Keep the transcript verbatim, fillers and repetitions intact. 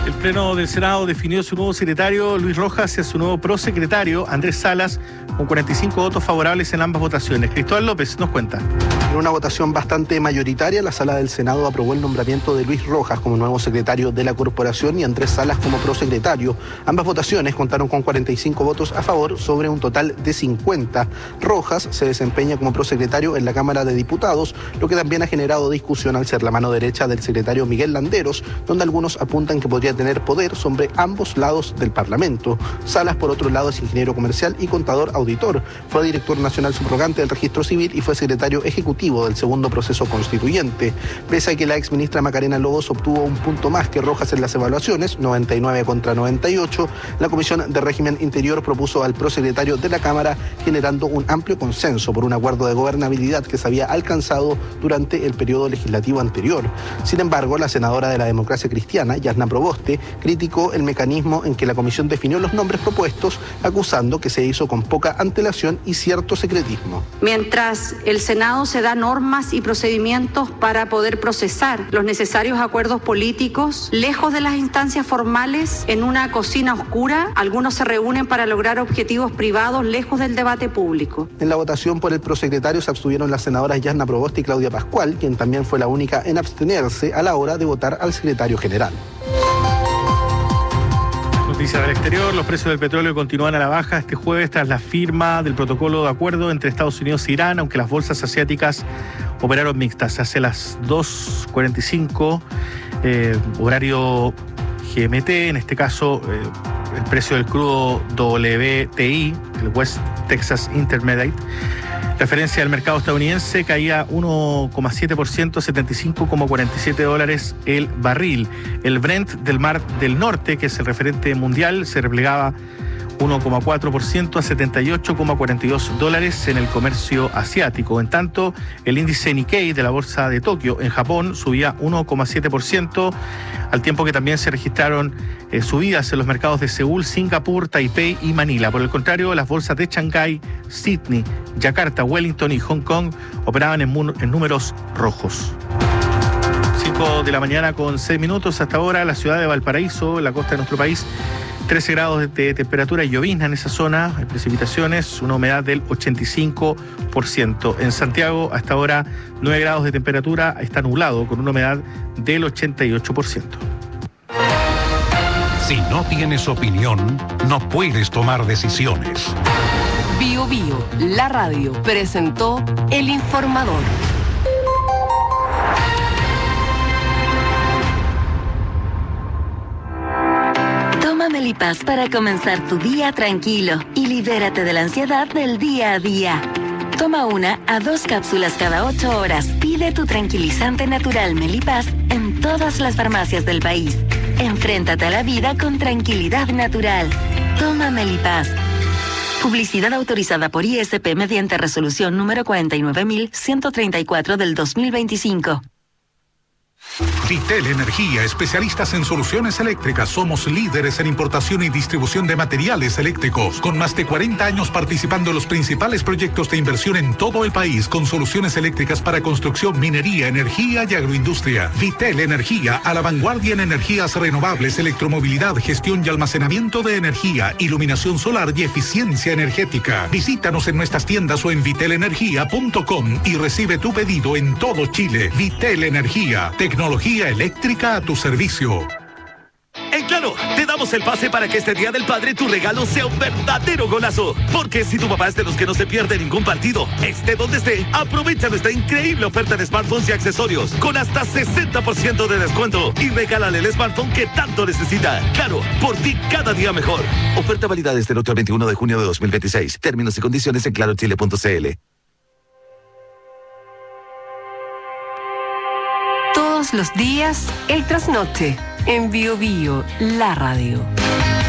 El Pleno del Senado definió su nuevo secretario, Luis Rojas, y a su nuevo prosecretario, Andrés Salas, con cuarenta y cinco votos favorables en ambas votaciones. Cristóbal López nos cuenta. En una votación bastante mayoritaria, la Sala del Senado aprobó el nombramiento de Luis Rojas como nuevo secretario de la corporación y Andrés Salas como prosecretario. Ambas votaciones contaron con cuarenta y cinco votos a favor sobre un total de cincuenta. Rojas se desempeña como prosecretario en la Cámara de Diputados, lo que también ha generado discusión al ser la mano derecha del secretario Miguel Landeros, donde algunos apuntan que podría tener poder sobre ambos lados del Parlamento. Salas, por otro lado, es ingeniero comercial y contador auditor. Fue director nacional subrogante del Registro Civil y fue secretario ejecutivo del segundo proceso constituyente. Pese a que la exministra Macarena Lobos obtuvo un punto más que Rojas en las evaluaciones, noventa y nueve contra noventa y ocho, la Comisión de Régimen Interior propuso al prosecretario de la Cámara, generando un amplio consenso por un acuerdo de gobernabilidad que se había alcanzado durante el periodo legislativo anterior. Sin embargo, la senadora de la Democracia Cristiana, Yasna Proboste, criticó el mecanismo en que la comisión definió los nombres propuestos, acusando que se hizo con poca antelación y cierto secretismo. Mientras el Senado se da normas y procedimientos para poder procesar los necesarios acuerdos políticos, lejos de las instancias formales, en una cocina oscura, algunos se reúnen para lograr objetivos privados lejos del debate público. En la votación por el prosecretario se abstuvieron las senadoras Yasna Proboste y Claudia Pascual, quien también fue la única en abstenerse a la hora de votar al secretario general. Noticias del exterior, los precios del petróleo continúan a la baja este jueves tras la firma del protocolo de acuerdo entre Estados Unidos e Irán, aunque las bolsas asiáticas operaron mixtas. Hacia las dos cuarenta y cinco, eh, horario G M T, en este caso eh, el precio del crudo W T I, el West Texas Intermediate, referencia al mercado estadounidense, caía uno coma siete por ciento, setenta y cinco coma cuarenta y siete dólares el barril. El Brent del Mar del Norte, que es el referente mundial, se replegaba uno coma cuatro por ciento a setenta y ocho coma cuarenta y dos dólares en el comercio asiático. En tanto, el índice Nikkei de la bolsa de Tokio en Japón subía uno coma siete por ciento, al tiempo que también se registraron eh, subidas en los mercados de Seúl, Singapur, Taipei y Manila. Por el contrario, las bolsas de Shanghái, Sydney, Yakarta, Wellington y Hong Kong operaban en, en números rojos. cinco de la mañana con seis minutos. Hasta ahora, la ciudad de Valparaíso, la costa de nuestro país, trece grados de, de temperatura y llovizna en esa zona, hay precipitaciones, una humedad del ochenta y cinco por ciento. En Santiago, hasta ahora, nueve grados de temperatura, está nublado con una humedad del ochenta y ocho por ciento. Si no tienes opinión, no puedes tomar decisiones. Bio Bio, la radio, presentó El Informador. Toma Melipaz para comenzar tu día tranquilo y libérate de la ansiedad del día a día. Toma una a dos cápsulas cada ocho horas. Pide tu tranquilizante natural Melipaz en todas las farmacias del país. Enfréntate a la vida con tranquilidad natural. Toma Melipaz. Publicidad autorizada por I S P mediante resolución número cuarenta y nueve mil ciento treinta y cuatro del dos mil veinticinco. Vitel Energía, especialistas en soluciones eléctricas. Somos líderes en importación y distribución de materiales eléctricos, con más de cuarenta años participando en los principales proyectos de inversión en todo el país, con soluciones eléctricas para construcción, minería, energía y agroindustria. Vitel Energía, a la vanguardia en energías renovables, electromovilidad, gestión y almacenamiento de energía, iluminación solar y eficiencia energética. Visítanos en nuestras tiendas o en vitel energía punto com y recibe tu pedido en todo Chile. Vitel Energía, tecnología eléctrica a tu servicio. En Claro, te damos el pase para que este Día del Padre tu regalo sea un verdadero golazo. Porque si tu papá es de los que no se pierde ningún partido, esté donde esté, aprovecha nuestra increíble oferta de smartphones y accesorios con hasta sesenta por ciento de descuento y regálale el smartphone que tanto necesita. Claro, por ti cada día mejor. Oferta válida desde el otro al veintiuno de junio de dos mil veintiséis. Términos y condiciones en claro chile punto c l. Todos los días, el trasnoche, en Bio Bio, la radio.